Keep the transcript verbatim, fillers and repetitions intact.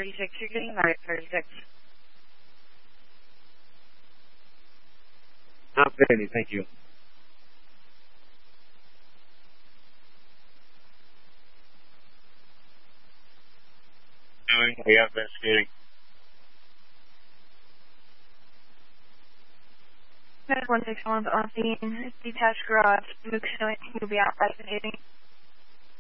thirty-six, you're getting Mark thirty-six. Outstanding, thank you. Doing, we have investigating. one six one on scene, detached garage, Mook Showing, you'll be out by seven eighty.